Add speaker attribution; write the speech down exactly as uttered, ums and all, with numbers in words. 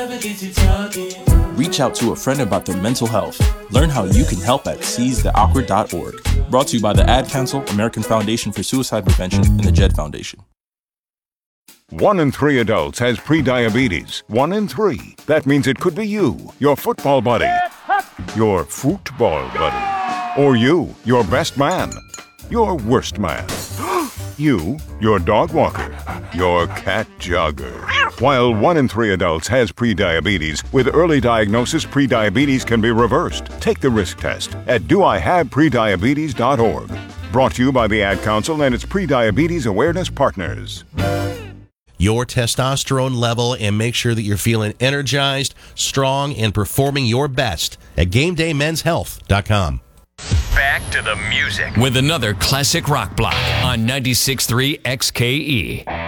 Speaker 1: Reach out to a friend about their mental health. Learn how you can help at seize the awkward dot org. Brought to you by the Ad Council, American Foundation for Suicide Prevention, and the Jed Foundation.
Speaker 2: One in three adults has prediabetes. One in three. That means it could be you, your football buddy, your football buddy, or you, your best man, your worst man, you, your dog walker, your cat jogger. While one in three adults has prediabetes, with early diagnosis, prediabetes can be reversed. Take the risk test at do I have prediabetes dot org. Brought to you by the Ad Council and its prediabetes awareness partners.
Speaker 3: Your testosterone level and make sure that you're feeling energized, strong, and performing your best at game day men's health dot com.
Speaker 4: Back to the music with another classic rock block on ninety-six point three X K E.